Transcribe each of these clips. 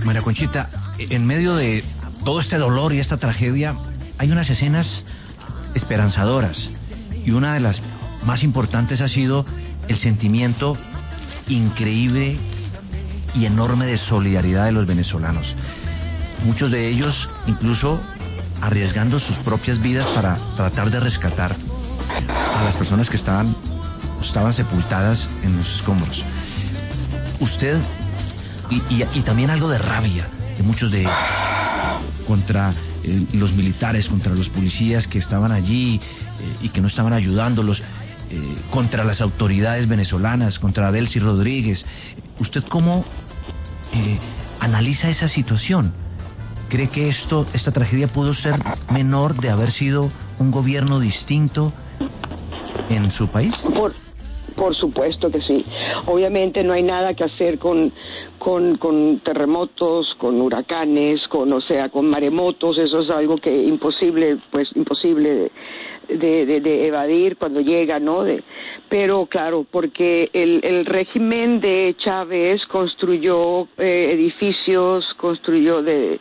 María Conchita, en medio de todo este dolor y esta tragedia, hay unas escenas esperanzadoras, y una de las más importantes ha sido el sentimiento increíble y enorme de solidaridad de los venezolanos. Muchos de ellos incluso arriesgando sus propias vidas para tratar de rescatar a las personas que estaban sepultadas en los escombros. Usted, y también algo de rabia de muchos de ellos, contra los militares, contra los policías que estaban allí y que no estaban ayudándolos, contra las autoridades venezolanas, contra Delcy Rodríguez. ¿Usted cómo analiza esa situación? ¿Cree que esta tragedia pudo ser menor de haber sido un gobierno distinto en su país? Por supuesto que sí. Obviamente no hay nada que hacer con terremotos, con huracanes, con maremotos. Eso es algo que imposible de evadir cuando llega, ¿no? Pero claro, porque el régimen de Chávez construyó edificios, construyó de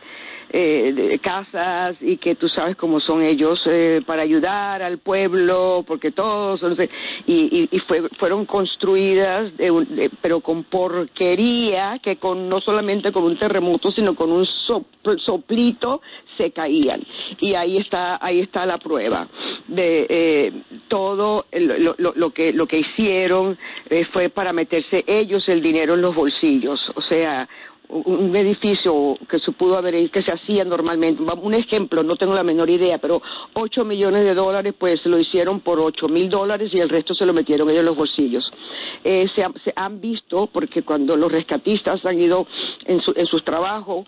casas, y que tú sabes cómo son ellos, para ayudar al pueblo, porque todos, fueron construidas pero con porquería, que no solamente con un terremoto, sino con un soplito se caían. Y ahí está la prueba de todo lo que hicieron fue para meterse ellos el dinero en los bolsillos. O sea, un edificio que se hacía normalmente, un ejemplo, no tengo la menor idea, pero $8 millones, pues lo hicieron por $8,000 y el resto se lo metieron ellos en los bolsillos. Se han visto, porque cuando los rescatistas han ido en sus trabajos,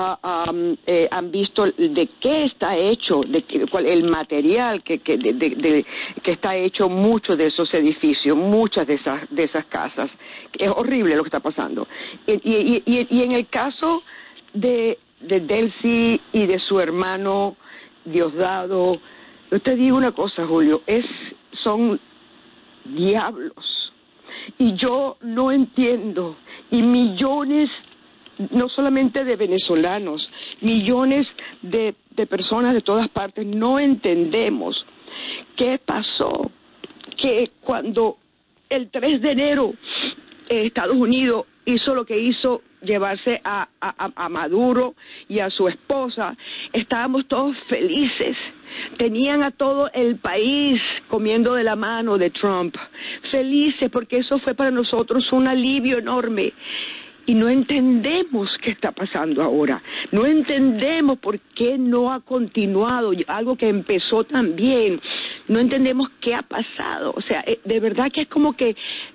han visto de qué está hecho, el material que está hecho muchos de esos edificios, muchas de esas casas. Es horrible lo que está pasando. Y en el caso de Delcy y de su hermano Diosdado, yo te digo una cosa, Julio, son diablos. Y yo no entiendo, y millones, no solamente de venezolanos, millones de personas de todas partes, no entendemos qué pasó, que cuando el 3 de enero Estados Unidos hizo lo que hizo, llevarse a Maduro y a su esposa, estábamos todos felices. Tenían a todo el país comiendo de la mano de Trump, felices, porque eso fue para nosotros un alivio enorme. Y no entendemos qué está pasando ahora, no entendemos por qué no ha continuado algo que empezó tan bien, no entendemos qué ha pasado. O sea, de verdad que es como que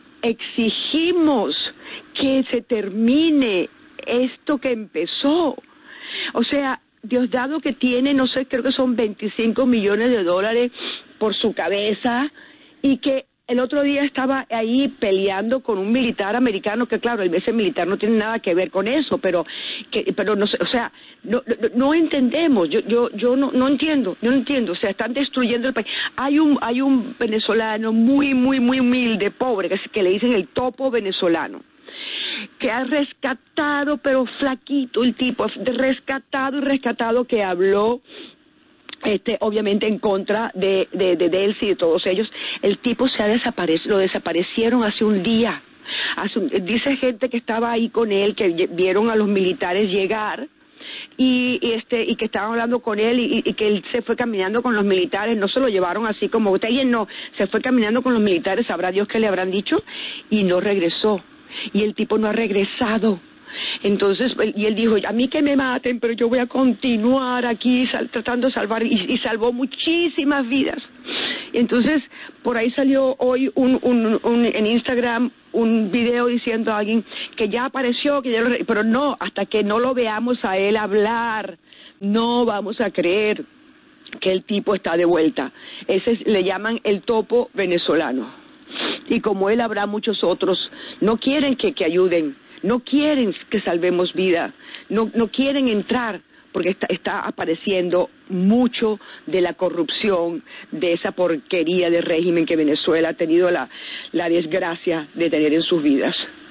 exigimos que se termine esto que empezó. O sea, Diosdado, que tiene, no sé, creo que son $25 millones por su cabeza, y que el otro día estaba ahí peleando con un militar americano, que claro, ese militar no tiene nada que ver con eso, pero no sé, o sea, no entendemos. Yo no entiendo, o sea, están destruyendo el país. Hay un venezolano muy humilde, pobre, que le dicen el topo venezolano, que ha rescatado, pero flaquito el tipo, rescatado, que habló obviamente en contra de Delcy y de todos ellos. El tipo lo desaparecieron hace un día. Dice gente que estaba ahí con él, que vieron a los militares llegar, y que estaban hablando con él, y que él se fue caminando con los militares. No se lo llevaron así como ustedes, no, se fue caminando con los militares, sabrá Dios qué le habrán dicho, y no regresó. Y el tipo no ha regresado. Entonces, y él dijo, a mí que me maten, pero yo voy a continuar aquí tratando de salvar, y salvó muchísimas vidas. Entonces, por ahí salió hoy en Instagram un video diciendo a alguien que ya apareció, pero no, hasta que no lo veamos a él hablar, no vamos a creer que el tipo está de vuelta. Le llaman el topo venezolano. Y como él habrá muchos otros, no quieren que ayuden, no quieren que salvemos vida, no quieren entrar, porque está apareciendo mucho de la corrupción, de esa porquería de régimen que Venezuela ha tenido la desgracia de tener en sus vidas.